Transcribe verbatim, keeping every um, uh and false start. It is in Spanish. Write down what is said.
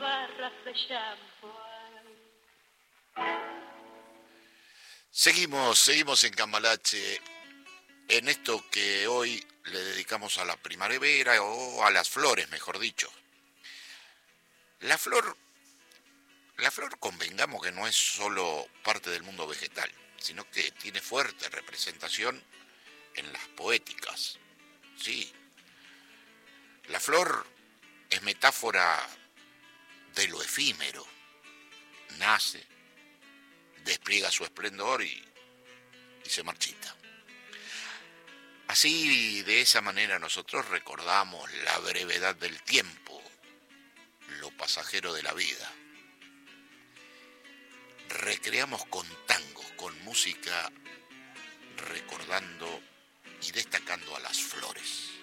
barras de champán. Seguimos, seguimos en Cambalache, en esto que hoy le dedicamos a la primavera o a las flores, mejor dicho. La flor, la flor convengamos que no es solo parte del mundo vegetal, sino que tiene fuerte representación en las poéticas. Sí, la flor es metáfora de lo efímero. Nace, despliega su esplendor y, y se marchita. Así, de esa manera, nosotros recordamos la brevedad del tiempo, lo pasajero de la vida. Recreamos con tangos, con música, recordando y destacando a las flores.